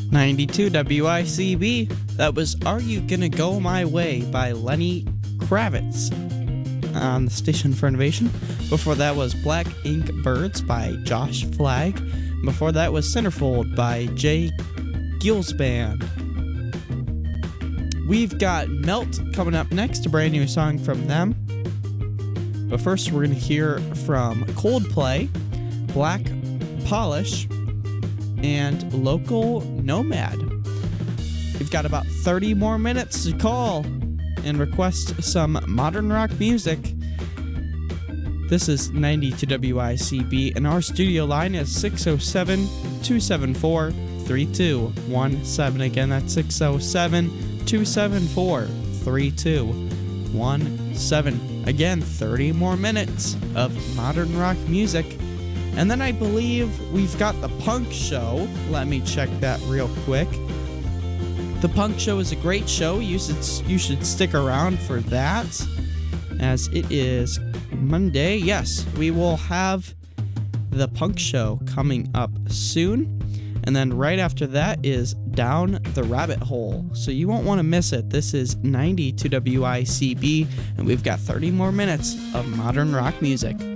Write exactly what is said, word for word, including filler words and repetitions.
ninety-two W I C B. That was Are You Gonna Go My Way by Lenny Kravitz on the Station for Innovation. Before that was Black Ink Birds by Josh Flagg. Before that was Centerfold by Jay Gilsband. We've got Melt coming up next, a brand new song from them. But first we're going to hear from Coldplay, Black Polish, and Local Nomad. We've got about thirty more minutes to call and request some modern rock music. This is ninety-two W I C B, and our studio line is six oh seven, two seven four, three two one seven. Again, that's six oh seven, two seven four, three two one seven. Again, thirty more minutes of modern rock music. And then I believe we've got the Punk Show. Let me check that real quick. The Punk Show is a great show. You should, you should stick around for that, as it is Monday. Yes, we will have the Punk Show coming up soon. And then right after that is Down the Rabbit Hole. So you won't want to miss it. This is ninety-two W I C B, and we've got thirty more minutes of modern rock music.